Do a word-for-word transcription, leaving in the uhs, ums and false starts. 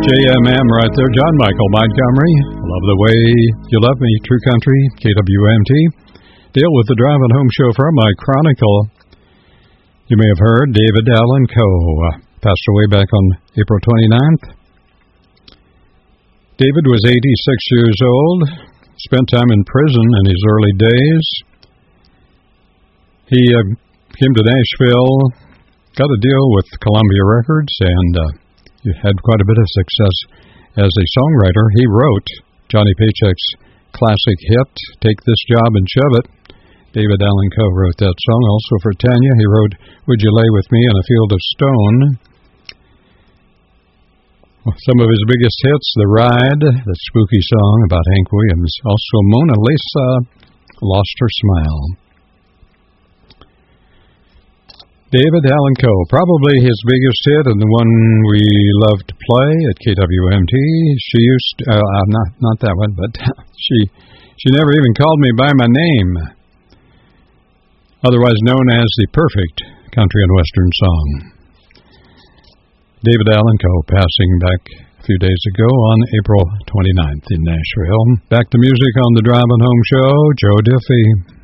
J M M right there. John Michael Montgomery. Love the Way You Love Me, True Country, K W M T. Deal with the Driving Home Show from my Chronicle. You may have heard David Allan Coe uh, passed away back on April twenty-ninth. David was eighty-six years old, spent time in prison in his early days. He uh, came to Nashville, got a deal with Columbia Records, and uh, he had quite a bit of success as a songwriter. He wrote Johnny Paycheck's classic hit, Take This Job and Shove It. David Allan Coe wrote that song. Also for Tanya, he wrote Would You Lay With Me in a Field of Stone. Some of his biggest hits, The Ride, the spooky song about Hank Williams. Also, Mona Lisa Lost Her Smile. David Allan Coe, probably his biggest hit and the one we love to play at K W M T. She used, to, uh, not not that one, but she she never even called me by my name. Otherwise known as the perfect country and western song. David Allan Coe passing back a few days ago on April twenty-ninth in Nashville. Back to music on the Driving Home Show, Joe Diffie.